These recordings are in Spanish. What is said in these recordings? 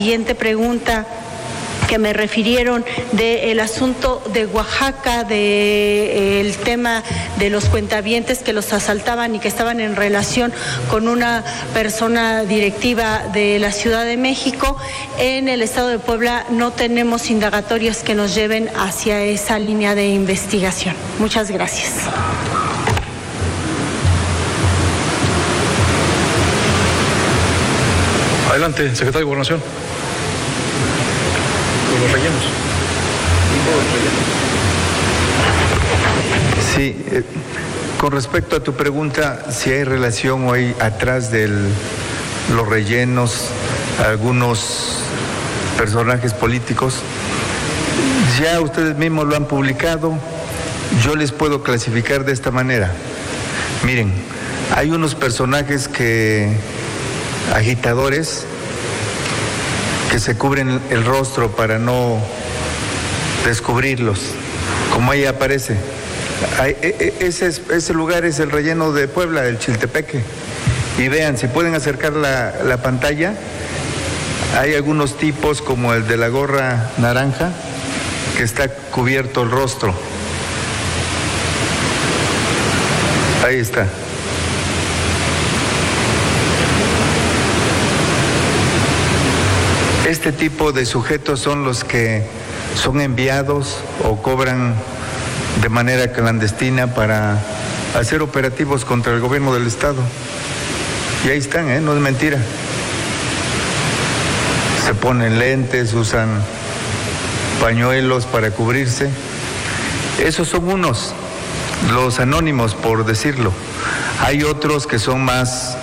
siguiente pregunta que me refirieron del asunto de Oaxaca, del tema de los cuentavientes que los asaltaban y que estaban en relación con una persona directiva de la Ciudad de México. En el estado de Puebla no tenemos indagatorias que nos lleven hacia esa línea de investigación. Muchas gracias. Adelante, secretario de Gobernación. Los rellenos. Sí, con respecto a tu pregunta, si hay relación o hay atrás de los rellenos algunos personajes políticos, ya ustedes mismos lo han publicado. Yo les puedo clasificar de esta manera. Miren, hay unos personajes agitadores, que se cubren el rostro para no descubrirlos, como ahí aparece. Ese lugar es el relleno de Puebla, el Chiltepeque. Y vean, si pueden acercar la pantalla, hay algunos tipos como el de la gorra naranja, que está cubierto el rostro. Ahí está. Este tipo de sujetos son los que son enviados o cobran de manera clandestina para hacer operativos contra el gobierno del estado. Y ahí están, no es mentira. Se ponen lentes, usan pañuelos para cubrirse. Esos son unos, los anónimos, por decirlo. Hay otros que son más...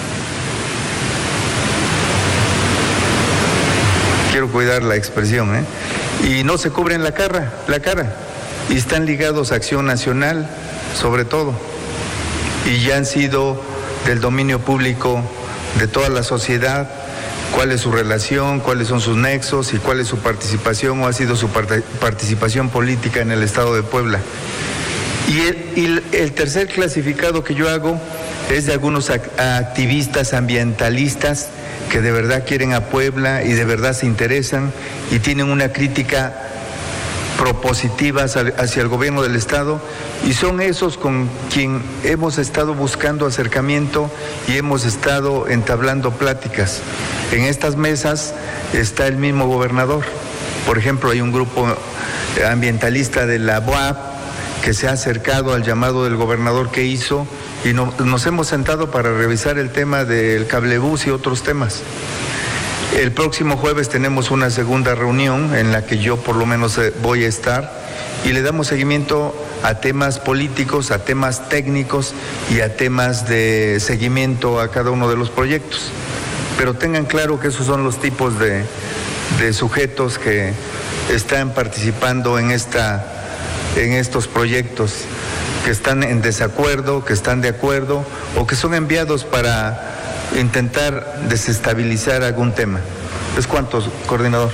Quiero cuidar la expresión, y no se cubren la cara, y están ligados a Acción Nacional, sobre todo, y ya han sido del dominio público de toda la sociedad, cuál es su relación, cuáles son sus nexos y cuál es su participación o ha sido su participación política en el estado de Puebla. Y el tercer clasificado que yo hago es de algunos activistas ambientalistas que de verdad quieren a Puebla y de verdad se interesan y tienen una crítica propositiva hacia el gobierno del estado, y son esos con quien hemos estado buscando acercamiento y hemos estado entablando pláticas. En estas mesas está el mismo gobernador. Por ejemplo, hay un grupo ambientalista de la BOAP que se ha acercado al llamado del gobernador que hizo, y nos hemos sentado para revisar el tema del cablebús y otros temas. El próximo jueves tenemos una segunda reunión en la que yo por lo menos voy a estar, y le damos seguimiento a temas políticos, a temas técnicos y a temas de seguimiento a cada uno de los proyectos. Pero tengan claro que esos son los tipos de sujetos que están participando en estos proyectos, que están en desacuerdo, que están de acuerdo o que son enviados para intentar desestabilizar algún tema. ¿Es cuánto, coordinador?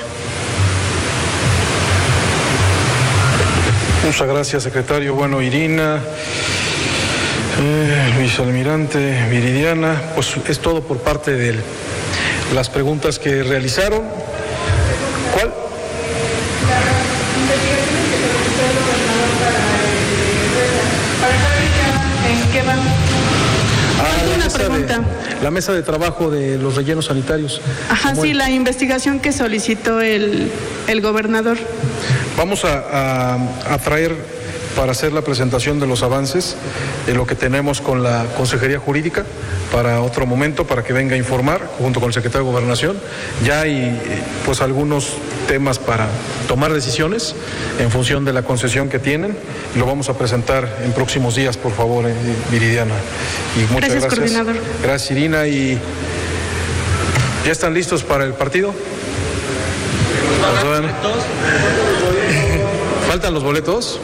Muchas gracias, secretario. Bueno, Irina, Luis Almirante, Viridiana, pues es todo por parte de las preguntas que realizaron. ¿Cuál? ¿En qué va? La mesa de trabajo de los rellenos sanitarios. Ajá, sí, la investigación que solicitó el gobernador. Vamos a traer para hacer la presentación de los avances de lo que tenemos con la Consejería Jurídica para otro momento, para que venga a informar junto con el secretario de Gobernación. Ya hay pues algunos temas para tomar decisiones en función de la concesión que tienen. Lo vamos a presentar en próximos días, por favor, Viridiana. Y muchas gracias. Coordinador. Gracias, Irina. ¿Y ya están listos para el partido? ¿Faltan los boletos?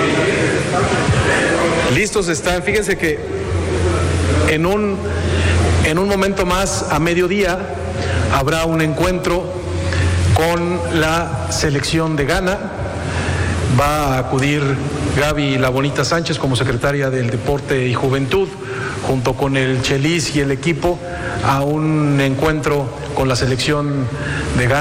Listos están. Fíjense que en un momento más, a mediodía, habrá un encuentro con la selección de Ghana. Va a acudir Gaby La Bonita Sánchez como secretaria del Deporte y Juventud, junto con el Chelis y el equipo, a un encuentro con la selección de Ghana.